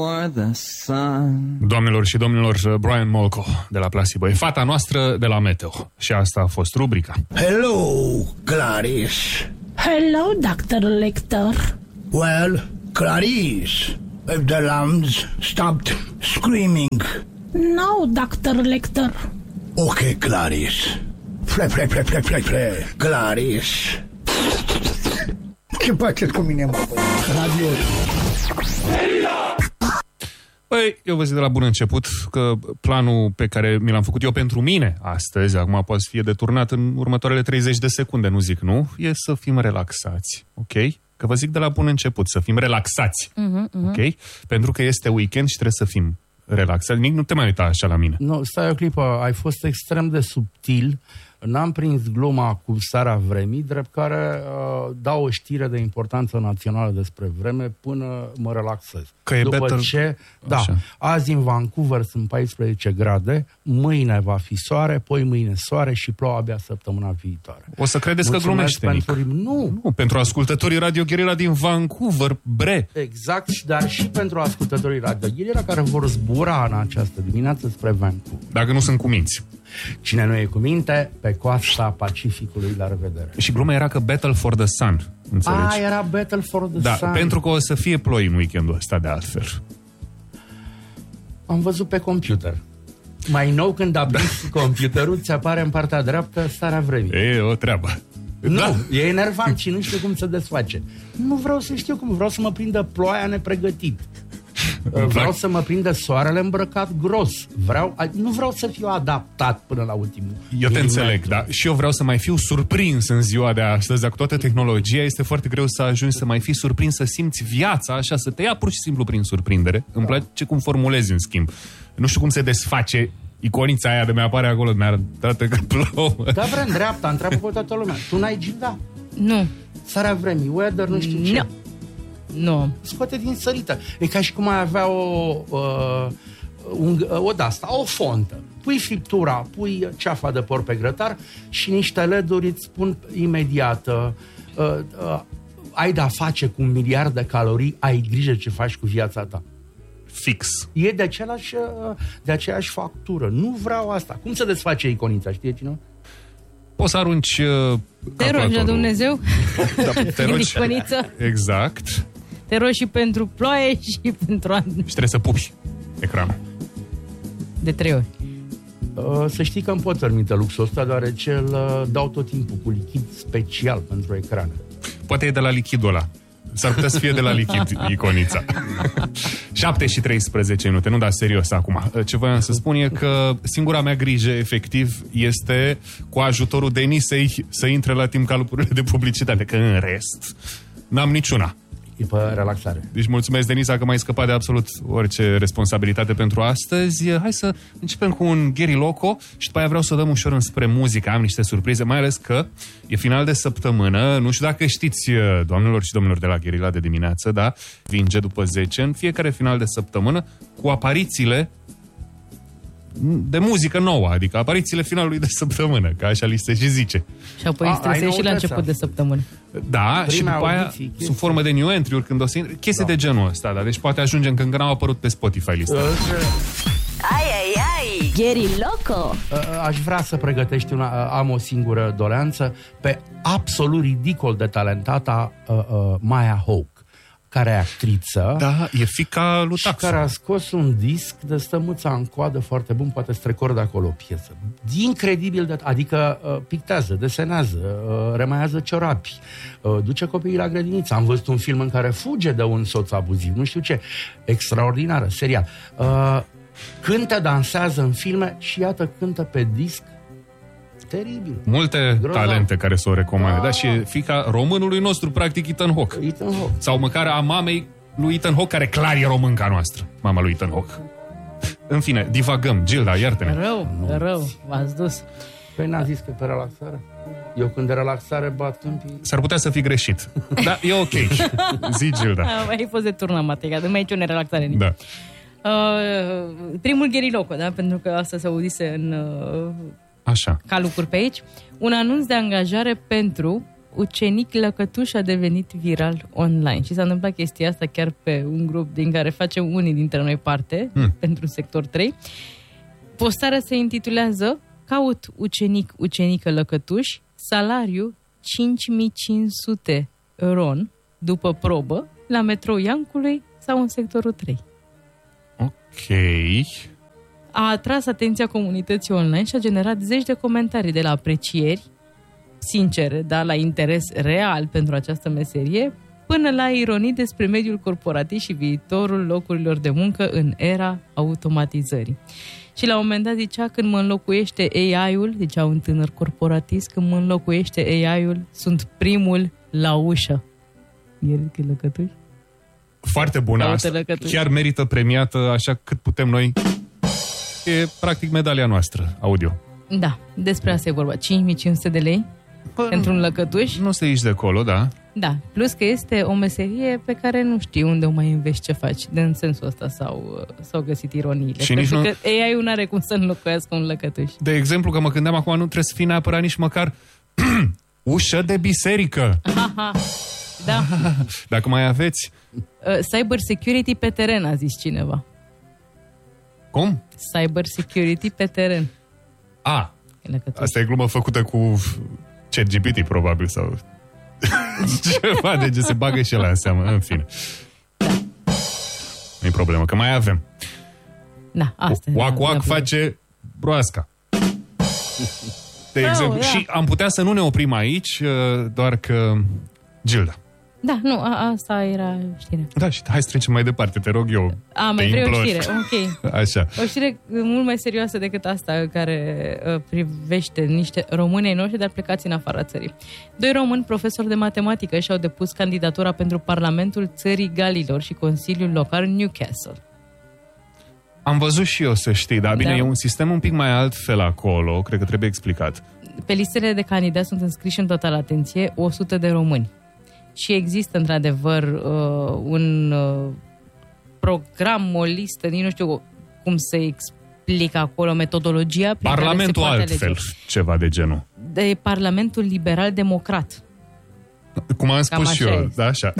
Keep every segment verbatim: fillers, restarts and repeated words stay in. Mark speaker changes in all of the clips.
Speaker 1: Doamnelor și domnilor, Brian Molko de la Placebo e fata noastră de la Meteo. Și asta a fost rubrica.
Speaker 2: Hello, Clarice.
Speaker 3: Hello, doctor Lecter.
Speaker 2: Well, Clarice, if the lambs stopped screaming.
Speaker 3: No, doctor Lecter.
Speaker 2: Okay, Clarice. Fle, fle, fle, fle, fle, fle. Clarice. Ce faceți cu mine, mă? Radio.
Speaker 1: Păi, eu vă zic de la bun început că planul pe care mi l-am făcut eu pentru mine astăzi, acum poate să fie deturnat în următoarele treizeci de secunde, nu zic nu, e să fim relaxați, ok? Că vă zic de la bun început, să fim relaxați, uh-huh, uh-huh. ok? Pentru că este weekend și trebuie să fim relaxați. Nici nu te mai uita așa la mine.
Speaker 4: Nu, stai o clipă, ai fost extrem de subtil. N-am prins gluma cu starea vremii, drept care uh, dau o știre de importanță națională despre vreme până mă relaxez.
Speaker 1: Că e
Speaker 4: După
Speaker 1: better...
Speaker 4: ce, da,
Speaker 1: Așa.
Speaker 4: azi în Vancouver sunt paisprezece grade, mâine va fi soare, poi mâine soare și plouă abia săptămâna viitoare.
Speaker 1: O să credeți
Speaker 4: Mulțumesc
Speaker 1: că glumește,
Speaker 4: pentru... Nu.
Speaker 1: nu, pentru ascultătorii Radio Guerilla din Vancouver, bre.
Speaker 4: Exact, dar și pentru ascultătorii Radio Guerilla care vor zbura în această dimineață spre Vancouver.
Speaker 1: Dacă nu sunt cu minți.
Speaker 4: Cine nu e cu minte, pe coasta Pacificului, la revedere.
Speaker 1: Și gluma era că Battle for the Sun, înțelegi?
Speaker 4: A, era Battle for the
Speaker 1: da,
Speaker 4: Sun.
Speaker 1: pentru că o să fie ploi în weekendul ăsta de altfel.
Speaker 4: Am văzut pe computer. Mai nou când aplici da. computerul, ți apare în partea dreaptă starea vremii.
Speaker 1: E o treabă.
Speaker 4: Nu,
Speaker 1: da.
Speaker 4: e enervant și nu știu cum se desface. Nu vreau să știu cum, vreau să mă prindă ploaia nepregătit. Vreau să mă prindă soarele îmbrăcat gros. Vreau, nu vreau să fiu adaptat până la ultimul.
Speaker 1: Eu te înțeleg, da? Și eu vreau să mai fiu surprins în ziua de astăzi. Cu toată tehnologia este foarte greu să ajungi să mai fii surprins, să simți viața așa, să te ia pur și simplu prin surprindere. Da. Îmi place cum formulezi, în schimb. Nu știu cum se desface iconița aia de mi-apare acolo, mi-a arătat că plouă.
Speaker 4: Da, vrem în dreapta, întreabă pe toată lumea. Tu n-ai gilda?
Speaker 3: Nu.
Speaker 4: Starea vremii, weather, nu știu ce.
Speaker 3: Nu. Nu.
Speaker 4: Scoate din sărită. E ca și cum ai avea o, uh, un, o de-asta, o fontă. Pui friptura, pui ceafa de porc pe grătar și niște L E D-uri îți spun imediat uh, uh, ai de-a face cu un miliard de calorii, ai grijă ce faci cu viața ta.
Speaker 1: Fix.
Speaker 4: E de, același, de aceeași factură. Nu vreau asta. Cum se desface iconița? Știe cine?
Speaker 1: Poți să arunci uh,
Speaker 3: te rogi la Dumnezeu?
Speaker 1: Da, te rogi. Exact.
Speaker 3: Te rogi și pentru ploaie și pentru ani.
Speaker 1: Și trebuie să pupi ecranul.
Speaker 3: De trei ori.
Speaker 4: Uh, să știi că îmi pot permite luxul ăsta, deoarece îl uh, dau tot timpul cu lichid special pentru ecrane.
Speaker 1: Poate e de la lichidul ăla. S-ar putea să fie de la lichid iconița. șapte și treisprezece minute, nu, dar serios acum. Ce voiam să spun e că singura mea grijă, efectiv, este cu ajutorul Denisei să intre la timp calupurile de publicitate, că în rest n-am niciuna.
Speaker 4: E pe relaxare.
Speaker 1: Deci mulțumesc, Denisa, că m-ai scăpat de absolut orice responsabilitate pentru astăzi. Hai să începem cu un Gary Loco și după aia vreau să dăm ușor înspre muzică. Am niște surprize, mai ales că e final de săptămână. Nu știu dacă știți, doamnelor și domnilor de la Guerilla de dimineață, da? Vinge după zece în fiecare final de săptămână cu aparițiile de muzică nouă, adică aparițiile finalului de săptămână, că așa li se și zice.
Speaker 3: Și apoi îi stresezi și la început de săptămână.
Speaker 1: Da, prima și după aia, audiții, sub formă de new entry-uri, când o să intre, chestii da. de genul ăsta, da. Deci poate ajungem când n-au apărut pe Spotify lista.
Speaker 5: Ai, ai, ai! Gary Loco!
Speaker 4: Aș vrea să pregătești una, am o singură doleanță, pe absolut ridicol de talentata uh, uh, Maya Hawke, care e actriță.
Speaker 1: Da, e fica lui
Speaker 4: Taxu. Care a scos un disc de stămuța în coadă foarte bun, poate să trecord acolo o piesă. Incredibil de... Adică uh, pictează, desenează, uh, remaiază ciorapi, uh, duce copiii la grădiniță. Am văzut un film în care fuge de un soț abuziv, nu știu ce. Extraordinară, serial. Uh, cântă, dansează în filme și iată cântă pe disc. Teribil.
Speaker 1: Multe
Speaker 4: Grozav.
Speaker 1: talente care să o recomande. Da. Da, și e fica românului nostru, practic, Ethan Hawke.
Speaker 4: Ethan Hawke.
Speaker 1: Sau măcar a mamei lui Ethan Hawke, care clar e românca noastră. Mama lui Ethan Hawke. În fine, divagăm. Gilda, iartă-ne.
Speaker 3: Rău, nu. rău, v-ați dus.
Speaker 4: Păi n-a zis că pe relaxare? Eu când de relaxare bat câmpii...
Speaker 1: S-ar putea să fi greșit. Da, e ok. Zi, Gilda.
Speaker 3: Ai fost de turnă, Mateica. Nu mai e nicio relaxare nici.
Speaker 1: Da.
Speaker 3: Uh, primul Gary Loco, da? Pentru că asta se audise în... Uh,
Speaker 1: Așa.
Speaker 3: Calupuri pe aici. Un anunț de angajare pentru ucenic lăcătuș a devenit viral online. Și s-a întâmplat chestia asta chiar pe un grup din care facem unii dintre noi parte, hmm. pentru sector trei. Postarea se intitulează Caut ucenic, ucenică lăcătuș, salariu cinci mii cinci sute ron după probă la metrou Iancului sau în sectorul trei.
Speaker 1: Ok.
Speaker 3: A atras atenția comunității online și a generat zeci de comentarii, de la aprecieri sincere, dar la interes real pentru această meserie, până la ironii despre mediul corporatist și viitorul locurilor de muncă în era automatizării. Și la un moment dat zicea, când mă înlocuiește A I-ul, zicea un tânăr corporatist, când mă înlocuiește A I-ul, sunt primul la ușă. El că lăcătuș?
Speaker 1: Foarte bună asta. Chiar merită premiată așa cât putem noi. E practic medalia noastră, audio.
Speaker 3: Da, despre asta e vorba. cinci mii cinci sute de lei Pă, pentru un lăcătuș.
Speaker 1: Nu se ieși de acolo, da.
Speaker 3: Da, plus că este o meserie pe care nu știi unde o mai înveți ce faci. De în sensul ăsta s-au, s-au găsit ironiile.
Speaker 1: Și
Speaker 3: pentru
Speaker 1: nici
Speaker 3: că
Speaker 1: nu...
Speaker 3: A I-ul n-are cum să înlocuiască un lăcătuș.
Speaker 1: De exemplu, că mă gândeam acum, nu trebuie să fii neapărat nici măcar ușă de biserică.
Speaker 3: Aha, da.
Speaker 1: Dacă mai aveți...
Speaker 3: Uh, cyber security pe teren, a zis cineva.
Speaker 1: Cum?
Speaker 3: Cyber security pe teren.
Speaker 1: A, asta e glumă făcută cu ChatGPT, probabil, sau ceva de ce se bagă și ăla în seamă, în fine.
Speaker 3: Da.
Speaker 1: Nu e problemă, că mai avem.
Speaker 3: Da, asta.
Speaker 1: Oac, oac face broasca. De exemplu. Da. Și am putea să nu ne oprim aici, doar că... Gilda.
Speaker 3: Da, nu, a, asta era știrea.
Speaker 1: Da, și hai să trecem mai departe, te rog eu.
Speaker 3: A, mai vrei o știre, ok.
Speaker 1: Așa.
Speaker 3: O știre mult mai serioasă decât asta, care uh, privește niște români ai noștri, dar plecați în afara țării. Doi români profesori de matematică și-au depus candidatura pentru Parlamentul Țării Galilor și Consiliul Local Newcastle.
Speaker 1: Am văzut și eu, să știi, dar bine, da. E un sistem un pic mai altfel acolo, cred că trebuie explicat.
Speaker 3: Pe listele de candidați sunt înscriși în total, atenție, o sută de români. Și există, într-adevăr, uh, un uh, program, o listă, nici nu știu cum să explic acolo, metodologia prin
Speaker 1: Parlamentul
Speaker 3: care se poate
Speaker 1: altfel,
Speaker 3: alege.
Speaker 1: Ceva de genul.
Speaker 3: De Parlamentul Liberal-Democrat.
Speaker 1: Cum am spus și eu, da, așa.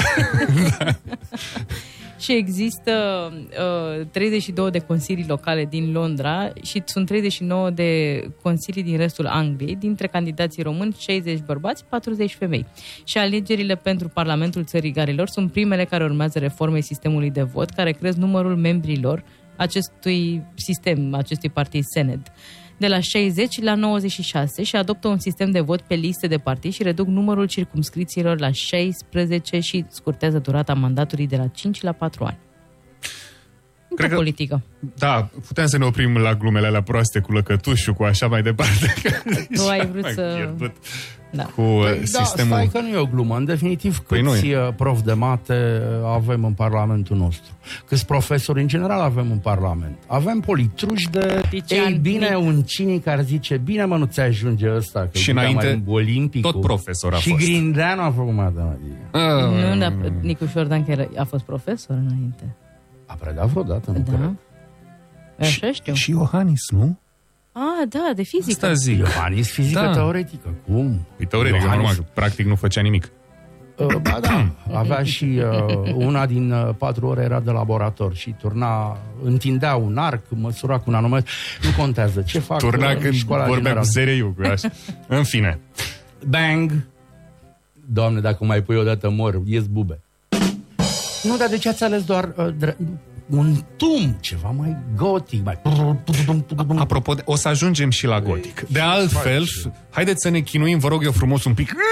Speaker 3: Și există uh, treizeci și două de consilii locale din Londra și sunt treizeci și nouă de consilii din restul Angliei, dintre candidații români, șaizeci bărbați, patruzeci femei. Și alegerile pentru Parlamentul Țării Galilor sunt primele care urmează reformei sistemului de vot, care cresc numărul membrilor acestui sistem, acestui partid Senedd, de la șaizeci la nouăzeci și șase și adoptă un sistem de vot pe liste de partid și reduc numărul circumscripțiilor la șaisprezece și scurtează durata mandatului de la cinci la patru ani. Cred că, politică.
Speaker 1: Da, putem să ne oprim la glumele alea proaste cu lăcătușul, cu așa mai departe.
Speaker 3: Tu ai vrut să...
Speaker 1: Da. Cu păi, sistemul...
Speaker 4: Da, stai că nu e o glumă. În definitiv, câți păi prof de mate avem în Parlamentul nostru? Câți profesori în general avem în Parlament? Avem politruși de... Ei, bine, un cinic care zice, bine mă, nu ți ajunge ăsta, că
Speaker 1: și înainte,
Speaker 4: olimpicul.
Speaker 1: tot profesor a
Speaker 4: și
Speaker 1: fost.
Speaker 4: Și Grindeanu a făcut matematică.
Speaker 3: Uh. Nu, dar Nicu Șordan a fost profesor înainte.
Speaker 4: A predat vreodată, nu
Speaker 3: da.
Speaker 4: cred.
Speaker 3: Așa știu.
Speaker 1: Și Iohannis, nu?
Speaker 3: Ah, da, de fizică.
Speaker 1: Asta zic.
Speaker 4: Iohannis, fizică da. teoretică. Cum?
Speaker 1: Păi teoretică, normal, practic nu făcea nimic.
Speaker 4: Uh, ba da, avea și uh, una din uh, patru ore era de laborator și turna, întindea un arc, măsura cu un anume, nu contează ce fac.
Speaker 1: Turna când vorbea cu seriu, cu așa. În fine.
Speaker 4: Bang! Doamne, dacă mai pui odată mor, ies bube. Nu, dar de ce ați ales doar uh, dr- un tum, ceva mai gotic, mai...
Speaker 1: Apropo, de, o să ajungem și la gotic. De altfel, haideți să ne chinuim, vă rog eu frumos, un pic...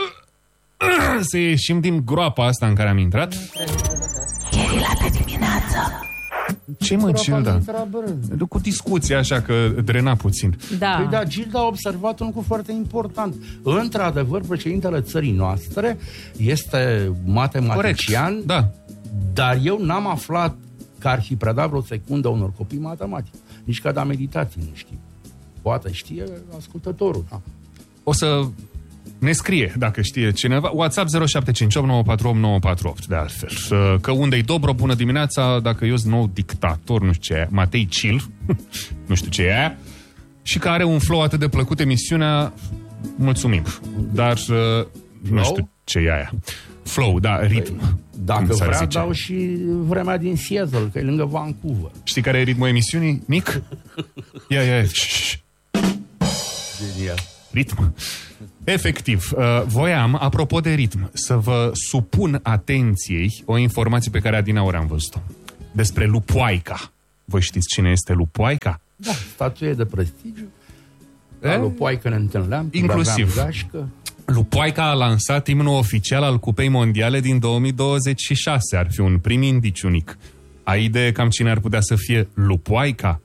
Speaker 1: Să ieșim din groapa asta în care am intrat.
Speaker 5: Gherila de dimineață.
Speaker 1: Ce mă, Gilda? Cu discuția așa că drena puțin.
Speaker 3: Da.
Speaker 4: Păi da, Gilda a observat un lucru foarte important. Într-adevăr, președintele țării noastre este matematician.
Speaker 1: Corect, da.
Speaker 4: Dar eu n-am aflat că ar fi predat vreo secundă unor copii matematică. Nici că da meditații, nu știu. Poate știe ascultătorul, da.
Speaker 1: O să ne scrie, dacă știe cineva, WhatsApp zero șapte cinci opt nouă patru opt nouă patru opt, de altfel. Că unde-i Dobro, bună dimineața, dacă eu sunt nou dictator, nu știu ce e, Matei Cil, nu știu ce e aia, și că are un flow atât de plăcut emisiunea, mulțumim. Dar Nu știu ce e aia. Flow, da, ritm.
Speaker 4: Păi, dacă vrea,
Speaker 1: zice.
Speaker 4: dau și vremea din Seattle, că e lângă Vancouver.
Speaker 1: Știi care e ritmul emisiunii, Nic? Ia, ia, ia.
Speaker 4: Genial.
Speaker 1: Ritm. Efectiv, uh, voiam, apropo de ritm, să vă supun atenției o informație pe care adineauri am văzut-o. Despre Lupoaica. Voi știți cine este Lupoaica?
Speaker 4: Da, statuie de prestigiu.
Speaker 1: E?
Speaker 4: La Lupoaica ne întâlneam.
Speaker 1: Inclusiv. Lupoaica a lansat imnul oficial al Cupei Mondiale din două mii douăzeci și șase. Ar fi un prim indiciu unic. Ai idee cam cine ar putea să fie Lupoaica?